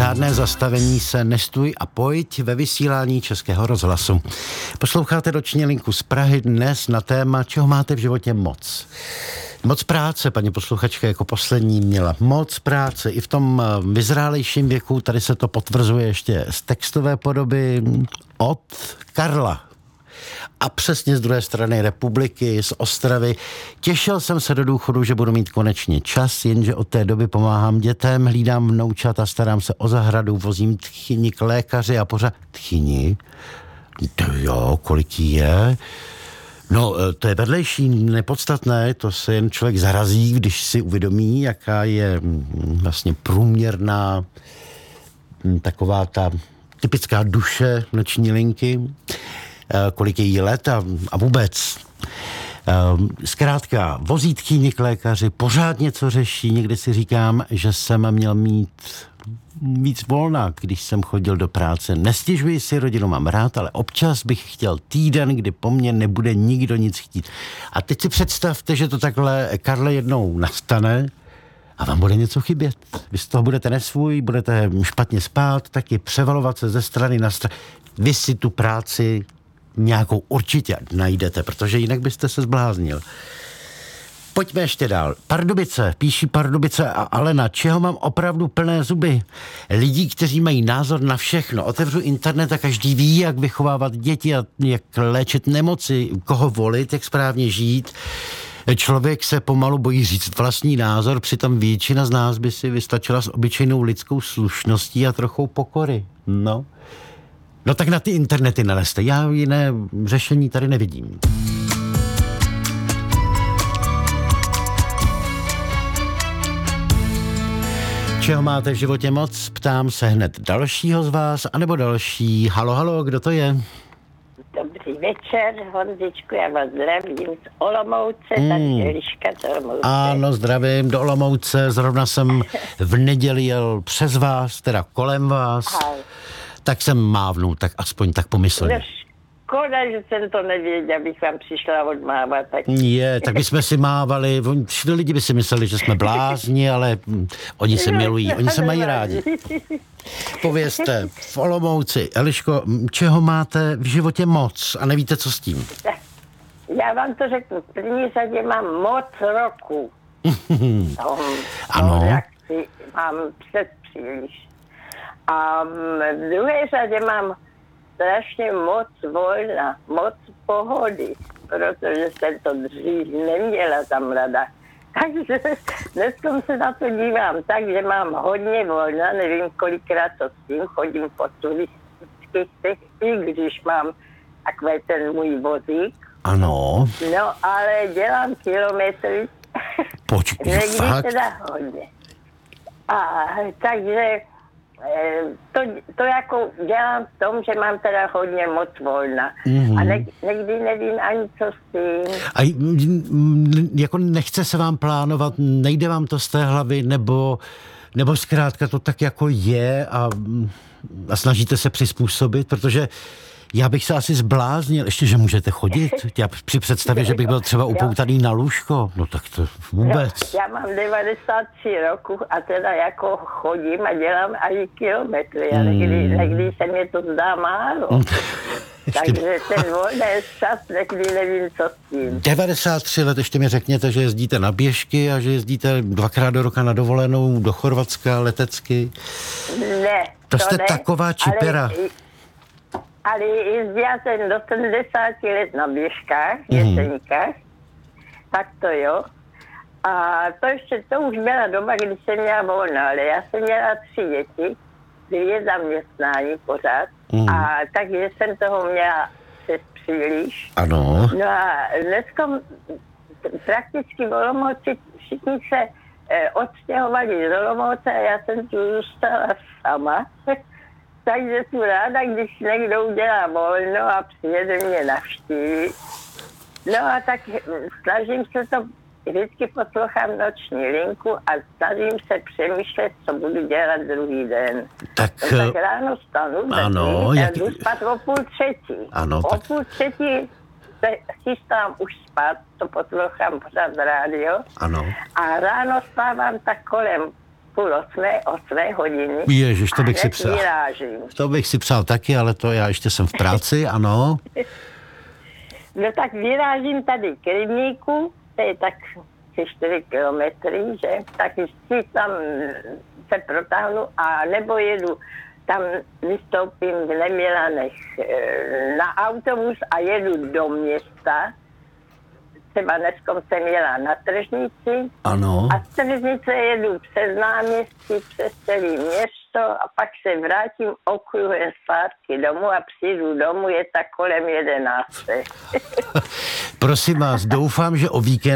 Žádné zastavení se, nestůj a pojď ve vysílání Českého rozhlasu. Posloucháte Noční linku z Prahy dnes na téma, čeho máte v životě moc. Moc práce, paní posluchačka jako poslední měla moc práce i v tom vyzrálejším věku, tady se to potvrzuje ještě z textové podoby od Karla. A přesně z druhé strany republiky, z Ostravy. Těšil jsem se do důchodu, že budu mít konečně čas, jenže od té doby pomáhám dětem, hlídám vnoučata, starám se o zahradu, vozím tchyni k lékaři a pořád... Tchyni? To jo, kolik jí je? No, to je vedlejší, nepodstatné, to se jen člověk zarazí, když si uvědomí, jaká je vlastně průměrná taková ta typická duše Noční linky, kolik je jí let a vůbec. Zkrátka, vozí tchýni k lékaři, pořád něco řeší, někdy si říkám, že jsem měl mít víc volna, když jsem chodil do práce. Nestěžuji si, rodinu mám rád, ale občas bych chtěl týden, kdy po mně nebude nikdo nic chtít. A teď si představte, že to takhle, Karle, jednou nastane a vám bude něco chybět. Vy z toho budete nesvůj, budete špatně spát, taky převalovat se ze strany na stranu. Vy si tu práci nějakou určitě najdete, protože jinak byste se zbláznil. Pojďme ještě dál. Pardubice, píší Pardubice a Alena, čeho mám opravdu plné zuby? Lidí, kteří mají názor na všechno. Otevřu internet a každý ví, jak vychovávat děti a jak léčit nemoci, koho volit, jak správně žít. Člověk se pomalu bojí říct vlastní názor, přitom většina z nás by si vystačila s obyčejnou lidskou slušností a trochou pokory. No tak na ty internety nalezte. Já jiné řešení tady nevidím. Čeho máte v životě moc? Ptám se hned dalšího z vás, anebo další. Halo, kdo to je? Dobrý večer, Honzičku, já vás zdravím z Olomouce, tady Eliška z Olomouce. Ano, zdravím do Olomouce, zrovna jsem v neděli jel přes vás, teda kolem vás. Tak jsem mávnul, tak aspoň tak pomyslel. Škoda, že jsem to nevěděl, abych vám přišla odmávat. Tak bychom si mávali, lidi by si mysleli, že jsme blázni, ale oni se milují, oni se mají rádi. Povězte, v Olomouci, Eliško, čeho máte v životě moc a nevíte, co s tím? Já vám to řeknu, v první řadě mám moc roku. Ano. Reakci mám před příliš. A v druhé řadě mám strašně moc volna, moc pohody, protože jsem to dřív neměla tam rada. Takže dneska se na to dívám tak, že mám hodně volna, nevím kolikrát to s tím, chodím po turistických cestách, když mám takový ten můj vozík. Ano. No, ale dělám kilometry. Někdy teda hodně. A takže to jako dělám v tom, že mám teda hodně moc volna. A někdy nevím ani co s tím. A jako nechce se vám plánovat, nejde vám to z té hlavy, nebo zkrátka to tak jako je a snažíte se přizpůsobit, protože já bych se asi zbláznil, ještě, že můžete chodit. Já při představě, že bych byl třeba upoutaný na lůžko. No tak to vůbec. Já mám 93 roku a teda jako chodím a dělám i kilometry. A někdy se mi to zdá málo. Takže ten volný čas, někdy nevím, co s tím. 93 let, ještě mi řekněte, že jezdíte na běžky a že jezdíte 2krát do roka na dovolenou do Chorvatska letecky. Ne. To jste ne, taková čipera. Ale jezdila jsem do 70 let na běžkách, jeseníkách, tak to jo. A to už byla doba, kdy jsem měla volno, ale já jsem měla 3 děti, 2 zaměstnání pořád, a takže jsem toho měla přes příliš. Ano. No a dneska prakticky v Olomouci všichni se odstěhovali z Olomouce a já jsem tu zůstala sama. Takže jsem ráda, když někdo udělá volno a přijede mě navštívit. No a tak snažím se to, vždycky poslouchám Noční linku a snažím se přemýšlet, co budu dělat druhý den. Tak ráno stanu, jdu spát o 2:30. Ano, o 2:30 se chystám už spát, to poslouchám pořád rádio. Ano. A ráno spávám tak kolem půl 8 hodiny. Ježiš, to bych si přál. Vyrážím. To bych si přál taky, ale to já ještě jsem v práci, ano. No tak vyrážím tady k rybníku, to je tak 4 kilometry, že? Tak si tam se protáhnu a nebo jedu, tam vystoupím v Nemilanech na autobus a jedu do města. Třeba dneskom jsem jela na tržnici. Ano. A z tržnice jedu přes náměstí, přes celé město a pak se vrátím okruhem zpátky domů a přijdu domů, je tak kolem 11. Prosím vás, doufám, že o víkend